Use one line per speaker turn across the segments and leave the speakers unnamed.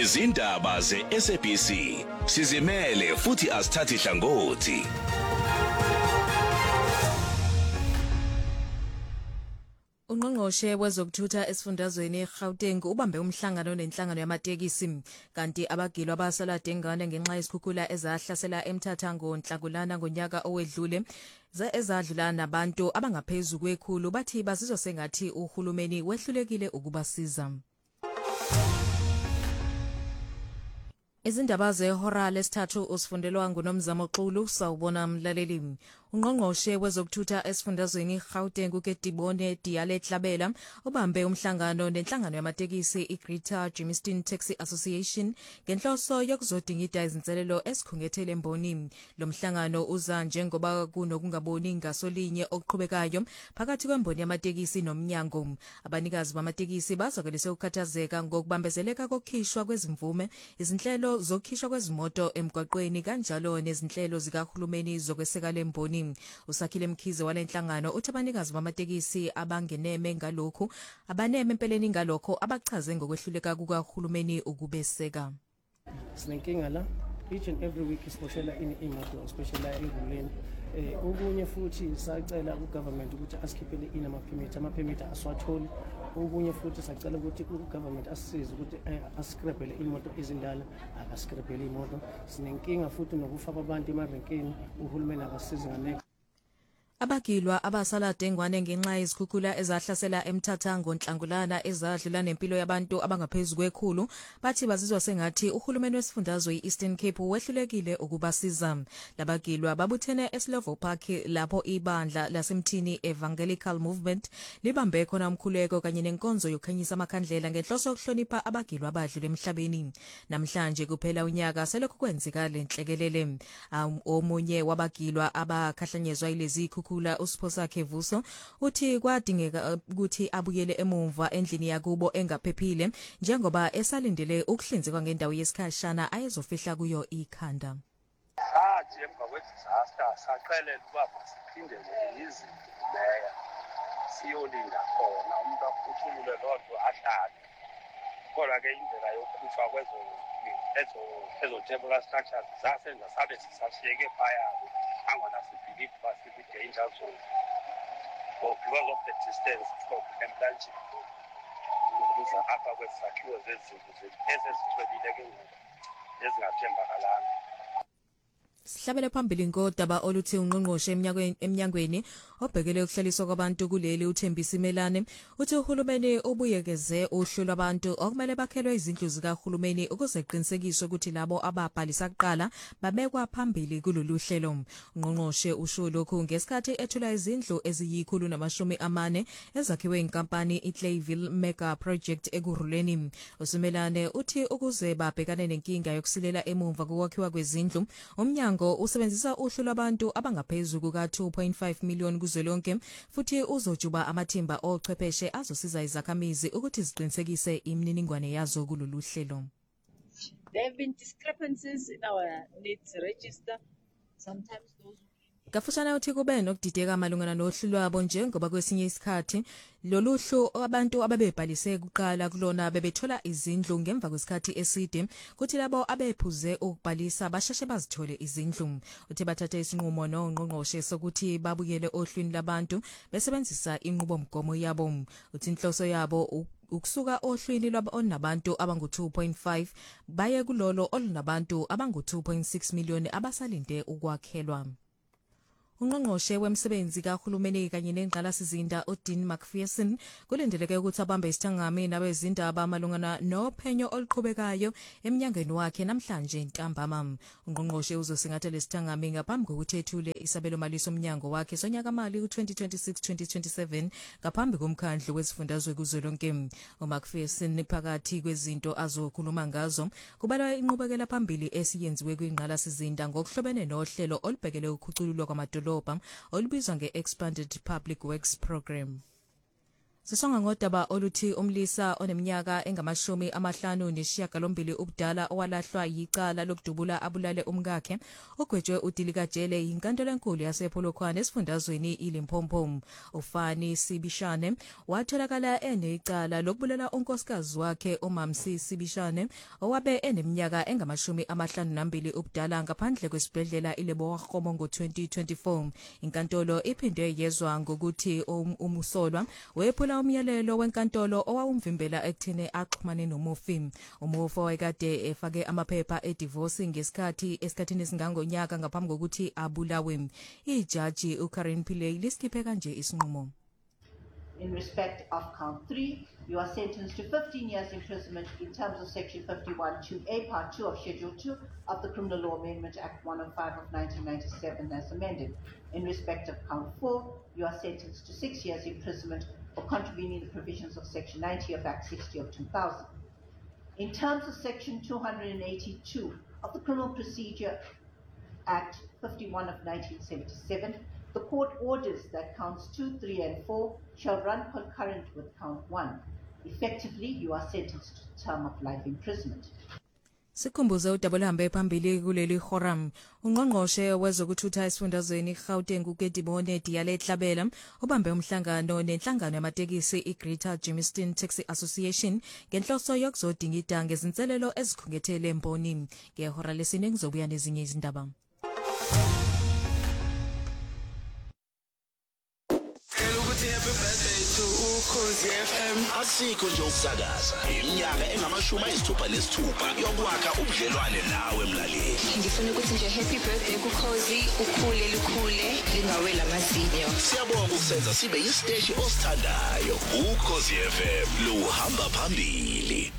izindaba ze-SABC sizimele futhi asithathi hlangothi.
Ungqongqoshe wezokuthutha esifundazweni eGauteng ubambe umhlangano nenhlangano yamatekisi kanti abagilwa abasala dengane ngenxa yesikhukhula ezahlasela eMthathango Nhlangulana ngonyaka owedlule ezadlula nabantu abangaphezulu kwekhulu bathi bazizwa sengathi uhulumeni wehlulekile ukubasiza. Izindaba zehora lesithathu usifundelwa nguNomzamo Xulu sawubona mlaleli. Ungqongqoshe wezokuthutha esifundazweni Gauteng uKetibone Diale-Tlabela ubambe umhlangano nenhlangano yamatekisi iGreater Germiston Taxi Association ngenhloso yokuzodingida izinselelo esikhungethele embonini. Lo mhlangano uza njengoba kunokungaboni ngasolinye okuqhubekayo phakathi kwemboni yamatekisi nomnyango. Abanikazi bamatekisi bazokelise ukukhathazeka ngokubambezeleka kokukhishwa kwezimvume, izinhlelo zokukhishwa kwezimoto emgwaqweni kanjalo nezinhlelo zikahulumeni zokweseka lemboni. Usakhile Mkhize walenhlangano uthi abanikazi bamatekisi abangeneme empeleni ngalokho abachaze ngokwehluleka kukahulumeni ukubeseka.
Sinenkinga la each and every week isiboshela imoto especially eNguleni. Okunye futhi sacela ku-government ukuthi asikhiphele ama-permit aswatholi. Okunye futhi sacela ukuthi u-government asisize ukuthi ascrapele imoto ezindala, akascrapele imoto. Sinenkinga futhi nokufa kwabantu emarenkeni, uhulumeni akasize nganeko.
Abagilwa abasala dengwane ngenxa yezikhukhula ezahlasela eMthathango Nhlangulana ezadlula nempilo yabantu abangaphezulu kwekhulu bathi bazizwa sengathi uhulumeni wesifundazwe iEastern Cape wehlulekile ukubasiza. Labagilwa babuthene eSlovo Park lapho ibandla lasemthini Evangelical Movement libambe khona umkhuleko kanye nenkonzo yokukhanyisa amakhandlela ngenhloso yokuhlonipha abagilwa abadlule emhlabeni. Namhlanje kuphela unyaka selokhu kwenzeka lenhlekelele. Omunye wabagilwa abakhahlanyezwa ilezi kula uSiphosakhe Vuso uthi kwadingeka ukuthi abuyele emumva endlini yakubo engaphephile njengoba esalindele ukuhlinzekwa ngendawo yesikhashana ayezofihla kuyo ikhanda.
Sathi emva kwe-disaster saqelela ukuba siphinde izimeya siyolinda khona umuntu akhuthulule lodwa ahlale. Kodwa-ke indlela yokukhutshwa ezo-temporary structures zasenza sabe sisashiyeke phaya angona sibhilive uba sikwi-danger zone because of the distance from emlanjeni ukuza apha kwezakhiwo zezindlu ezezithwebile ke ngoku ezingathembakalanga.
Sihlabele phambili ngodaba oluthi ungqongqoshe eminyangweni obhekele ukuhlaliswa kwabantu kuleli uThembisa Imelane uthi uhulumeni ubuyekeze uhlu lwabantu okumele bakhelwe izindlu zikahulumeni ukuze kuqinisekiswe ukuthi labo ababhalisa kuqala babekwa phambili kulolu hlelo. Ungqongqoshe usho lokhu ngesikhathi ethula izindlu eziyi140 ezakhiwe inkampani iClayville Mega Project ekuruleni. uSimelane uthi ukuze babhekane nenkinga yokusilela emumva kokwakhiwa kwezindlu umnyango usebenzisa uhlu lwabantu abangaphezulu kuka2.5 million kuzwelonke futhi uzojuba amathimba ochwepheshe azosiza izakhamizi ukuthi ziqinisekise imininingwane yazo kulolu hlelo.
There have been discrepancies in our needs register. Sometimes those
Kafushana uthi kube nokudideka malungana nohlu lwabo njengoba kwesinye isikhathi lolu hlu abantu ababebhalise kuqala kulona bebethola izindlu ngemva kwesikhathi eside kuthi labo abephuze ukubhalisa basheshe bazithole izindlu. Uthi bathatha isinqumo noNgqongqoshe sokuthi babuyele ohlwini labantu besebenzisa inqubomgomo yabo. Uthi inhloso yabo ukusuka ohlwini lwabantu abangu2.5 baye kulolo olunabantu abangu2.6 million abasalinde ukwakhelwa. Ungqongqoshe wemsebenzi kahulumeni kanye nengqalasizinda uDean McPherson kulindeleke ukuthi abambe isithangami nabezindaba amalungana nophenyo oluqhubekayo eminyangweni wakhe namhlanje ntambama. Ungqongqoshe uzosingatha lesithangami ngaphambi kokuthi ethule isabelo mali somnyango wakhe sonyaka mali u2026-2027 ngaphambi komkhandlu wesifundazwe kuzwelonke. uMcPherson phakathi kwezinto azokhuluma ngazo kubalwa inqubekela phambili esiyenziwe kwingqalasizinda ngokuhlobene nohlelo olubhekele ukukhucululwa kwamadolobha olubizwa nge-Expanded Public Works Program. Sisonga ngodaba oluthi umlisa oneminyaka engamashumi 59 ubudala owalahlwa yicala lokudubula abulale umkakhe ugwetshwe udilikajele yinkantolo enkulu yasePolokwane esifundazweni iLimpopo. Ufani Sibishane watholakala enecala lokubulela unkosikazi wakhe uMamsi Sibishane owabe eneminyaka engamashumi 52 ubudala ngaphandle kwesibhedlela iLebowa ngo-2024. Inkantolo iphinde yezwa ngokuthi umusolwa wephula umyalelo wenkantolo owawumvimbela ekuthini axhumane noMufi. Umufi wayekade efake amaphepha edivorce esikhathini esingangonyaka ngaphambi kokuthi abulawe. Ijaji uKaren Pillay lisikiphe kanje isinqumo.
In respect of count 3, you are sentenced to 15 years imprisonment in terms of Section 51(2)(a) Part 2 of Schedule 2 of the Criminal Law Amendment Act 105 of 1997 as amended. In respect of count 4, you are sentenced to 6 years imprisonment for contravening the provisions of Section 90 of Act 60 of 2000. In terms of Section 282 of the Criminal Procedure Act 51 of 1977, the court orders that counts 2, 3, and 4 shall run concurrent with count 1. Effectively, you are sentenced to a term of life imprisonment.
Sikhumbuze udaba oluhambe phambili kuleli forum. Ungqongqoshe wezokuthutha esifundazweni iGauteng uKedibone Diyalehlabela ubambe umhlangano nenhlangano yamatekisi iGreater Germiston Taxi Association ngenhloso yokuzodinga idanga ezinselelo ezikhungethele emponi. Ngehora lesine ngizobuya nezinye izindaba.
Ukhozi FM asikho nje ukusakaza iminyaka engama-60 yokwakha ubudlelwane nawe mlaleli.
Ngifuna ukuthi nje happy birthday kuKhozi, ukhule lukhule lingawela amazinyo.
Siyabonga ukusenza sibe isiteshi osithandayo. Ukhozi FM luhamba phambili.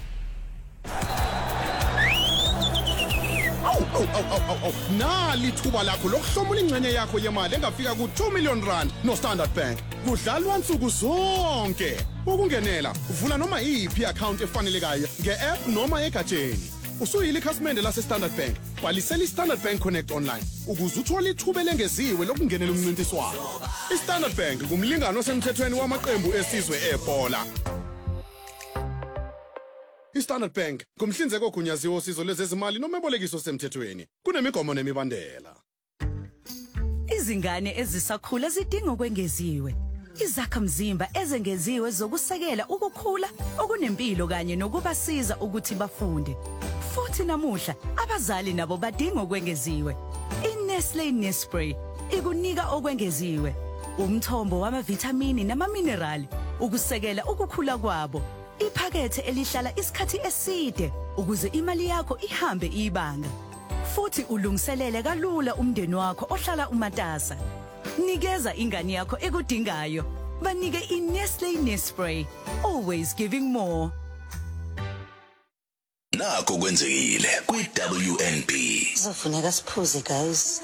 Nali thuba lakho lokuhlomula ingcenye yakho yemali engafika ku2 million rand no Standard Bank. Kudlalwa nsuku zonke. Ukungenela uvula noma iyiphi account efanelekayo nge-app noma egatsheni. Usuyile ikhasimende lase Standard Bank. Bhalisela iStandard Bank Connect online ukuze uthole ithuba lengeziwe lokungenela umncintiswano. iStandard Bank kumlingano osemthethweni wamaqembu esizwe ebhola. iStandard Bank kumhlinzeko ogunyaziwe osizo lwezezimali noma ebolekiso semthethweni. Kunemigomo nemibandela.
Izingane ezisakhula zidinga ukwengeziwe. Izakhamzimba ezengeziwe zokusekela ukukhula okunempilo kanye nokubasiza ukuthi bafunde. Futhi namuhla abazali nabo badinga ukwengeziwe. iNestlé Nespray ikunika okwengeziwe. Umthombo wamavitamini namaminerali ukusekela ukukhula kwabo. Iphakethe elihlala isikhathi eside ukuze imali yakho ihambe ibanga. Futhi ulungiselele kalula umndeni wakho ohlala umatasa. Nikeza ingane yakho ekudingayo. Banike iNestlé Nespray, always giving more.
Nakho kwenzekile kwi-WNB.
Kuzofuneka siphuze guys.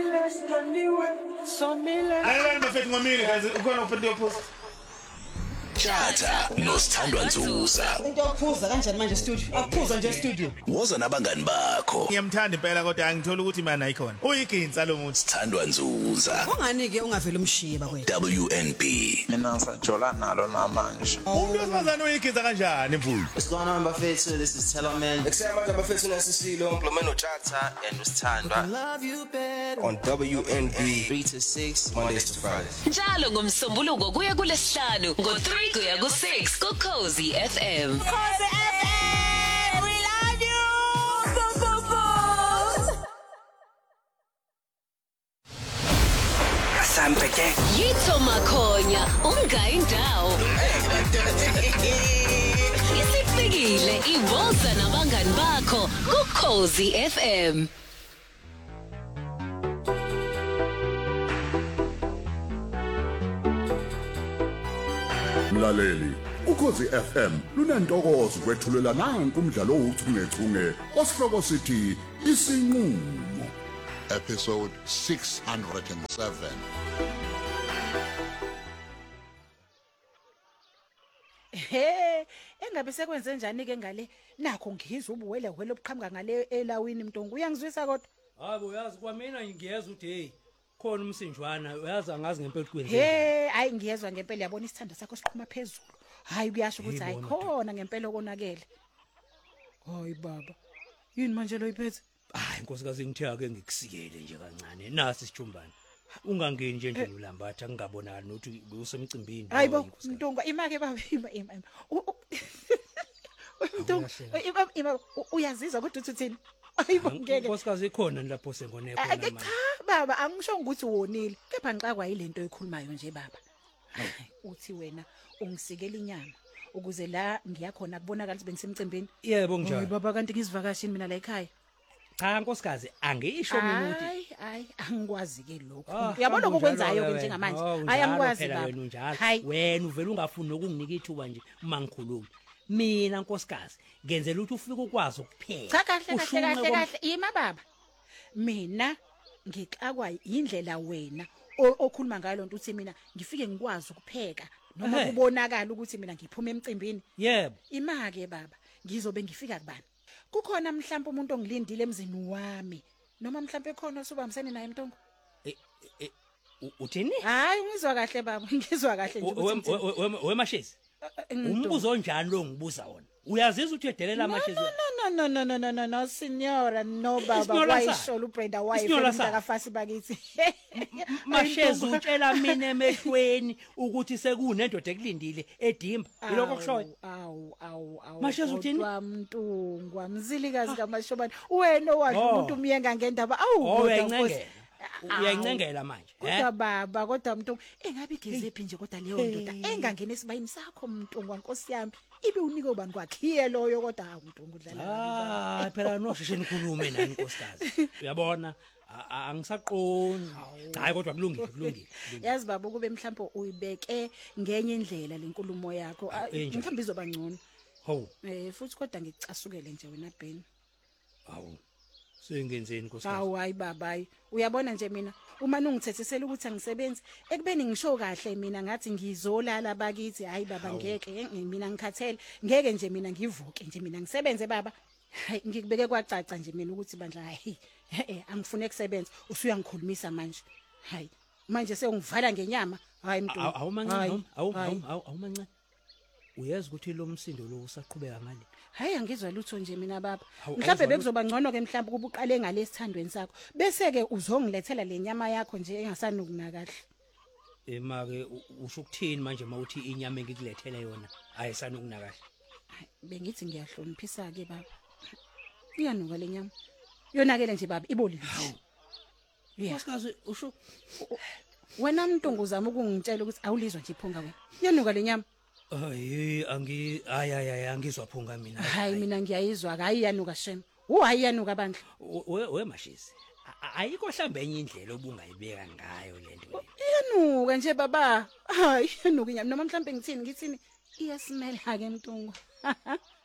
Ayani bafethu ngomile guys, ukhona uphethe yophuza.
Tjata noSithandwa Nzuza.
Into yokuphuza kanjani manje studio? Akuphuza nje studio.
Woza nabangani bakho.
Ngiyamthanda impela kodwa angithola ukuthi imana ayikhona. Uyiginsa lo muntu.
Sithandwa Nzuza.
Ungani ke ungavela umshiye bakwethu?
WNB.
Mina ngisajola nalo namanje.
Umuntu wesifazane uyiginsa kanjani mfulu?
What's going on bafethu? This is Tellaman.
Ekusema manje bafethu nasisilo
Mplomeno Tjata and uSithandwa.
Love you better on WNB 3 to 6 Mondays to Fridays.
Njalo ngomsombuluko kuya kulesihlanu ngo3 kuya ku6 kuKhozi FM.
Khosi FM, we love you. Bo bo bo.
Kasampeke.
Yitho Makhonya, ungayindawo. Isifikile iwoza nabangani bakho kuKhozi FM.
Mlaleli, uKhozi FM lunantokozo kwethulela nanku umdlalo ouchungechunge osihloko sithi isinqulo.
Episode 607.
Engabe sekwenze njani ke ngale nakho ngizwe ubuwele obuqhamuka ngale elawini mntongo uyangizwisa kodwa
hayi uyazi kwamina ngiyeza uthi hey khona umsinjwana uyazi angazi ngempela ukuthi
He,
kwenzeni.
hayi ngiyezwa ngempela yabona isithanda sakho siqhuma phezulu. Hayi kuyasho ukuthi
Yibona,
ayikhona ngempela okonakele. Hayi baba. Yini manje lo iphethe?
Hayi nkosikazi ngithiya ke ngikusikele nje kancane. Nasi isijumbana. Ungangeni nje endlini ulambatha ngingabonakala nokuthi usemcimbini.
Hayibo Mntungwa imake baba ima. Mntungwa ima uyazizwa kodwa uthini? Hayibo ngeke.
Nkosikazi ikhona lapho sengone khona manje.
Cha baba angisho ukuthi uwonile. Kepha ngixakwa yilento ekhulumayo nje baba. Uthi wena ungisikela inyama ukuze la ngiyakhona kubonakala ukuthi bengisemcimbini.
Yebo njalo.
Hayi baba kanti ngizivakashini mina la ekhaya.
Cha nkosikazi angisho mina ukuthi
Hayi angikwazi ke lokho. Uyabona okwenzayo ke njengamanje. Hayi angikwazi baba.
Wena njalo. Wena uvela ungafuni nokunginika ithuba nje uma ngikhuluma. Mina nkosikazi ngenzela ukuthi ufike ukwazi ukupheka.
Cha kahle ima baba. Mina ngixakwa indlela wena okhuluma ngayo lonto uthi mina ngifike ngikwazi ukupheka noma kubonakala ukuthi mina ngiphume emcimbini.
Yebo.
Ima ke baba ngizobe ngifika kubani? Kukhona mhlawumbe umuntu ongilindile emzini wami noma mhlawumbe khona usubambisene naye Mntongo?
Uthini?
Hayi ngizwa kahle baba ngizwa kahle nje ukuthi
wemashezi. Umbuzo onjani lo ngibuza wona? Uyazizwa ukuthi uyedelela amashezi?
No signora no baba wayishola uBrenda wayefuna akafasi bakithi.
Mashezi utshela mina emehlweni ukuthi sekunendoda ekulindile edimba. Yiloko kushoyo.
Awu.
Mashezi uthini?
Mntungwa mzilikazi kaMashobane. Wena owasho umuntu umyenga ngendaba awu.
Uyayincengela manje.
Kodwa baba kodwa Mntungwa engabe igezephi nje kodwa leyo ndoda engangena esibayini sakho Mntungwa Nkosi yami. Ibe unike ubani kwakhiye loyo kodwa hawu Mntungwa udlala.
Phela nosheshe nikhulume nani nkosikazi. Uyabona angisaqoni. Hayi kodwa kulungile.
Yazi baba kube mhlawumbe uyibeke ngenye indlela lenkulumo yakho. Mhlawumbe izoba ngcono.
Hawu.
Futhi kodwa ngicasukele nje wena Ben.
Hawu. Sengenzeni nkosikazi?
Hawu hayi baba. Uyabona nje mina uma nungithethisela ukuthi angisebenzi ekubeni ngisho kahle mina ngathi ngizolala bakithi hayi baba ngeke mina ngikhathele ngeke nje mina ngivuke nje mina ngisebenze baba. Hayi ngikubeke kwacaca nje mina ukuthi bandla hayi angifune ukusebenza usuyangikhulumisa manje. Hayi manje sewungivala ngenyama hayi Mntu.
Awumancane. Uyazi ukuthi lo msindo lo usaqhubeka ngale.
Hayi angizwa lutho nje mina baba. Mhlawumbe bekuzoba ngcono ke mhlawumbe kuba uqale ngalesithandweni sakho. Bese ke uzongilethela lenyama yakho nje engasanukuna kahle.
Make usho ukuthini manje mawuthi inyama engikulethele yona ayisanukuna kahle?
Bengithi ngiyahloniphisa ke baba. Iyanuka lenyama. Yonakele nje baba ibolile.
Nkosikazi usho
wena Mntungu uzama ukungitshela ukuthi awulizwa nje iphunga wena. Iyanuka lenyama.
Hayi angizwa phunga mina.
Hayi mina ngiyayizwa hayi yanuka shem. Hayi yanuka bandla.
Wemashisi. Ayikho mhlambe enye indlela obungayibeka ngayo lento.
Iyanuka nje baba. Hayi yanuka inyama noma mhlambe ngithini iyasmell ha ke Mntungu.